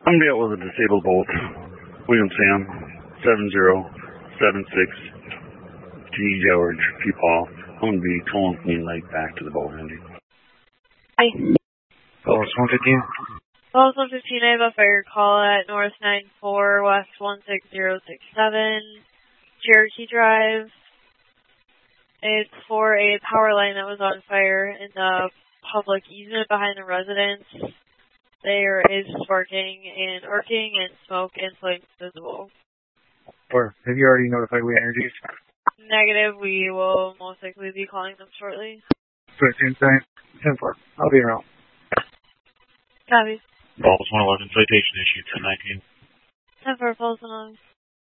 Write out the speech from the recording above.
I'm dealing with a disabled bolt. William Sam, 7076 G. George P. Paul. I'm going to be towing Queen Lake back to the boat ending. Hi. Pulse 115. Pulse 115, I have a fire call at North 94 West 16067, Cherokee Drive. It's for a power line that was on fire in the public easement behind the residence. There is sparking and arcing and smoke and flames visible. Have you already notified We Energies? Negative. We will most likely be calling them shortly. 13 time. 10-4. I'll be around. Copy. Pulse 111, citation issued 1019. 10-4, Pulse 111.